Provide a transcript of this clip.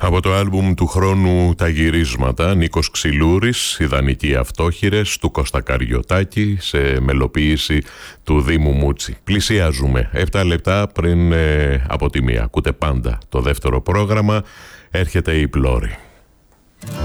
Από το άλμπουμ του χρόνου «Τα γυρίσματα», Νίκος Ξυλούρης, «Ιδανικοί αυτόχειρες» του Κώστα Καριωτάκη, σε μελοποίηση του Δήμου Μούτσι. Πλησιάζουμε 7 λεπτά πριν από τη μία. Ακούτε πάντα το δεύτερο πρόγραμμα. Έρχεται η Πλώρη.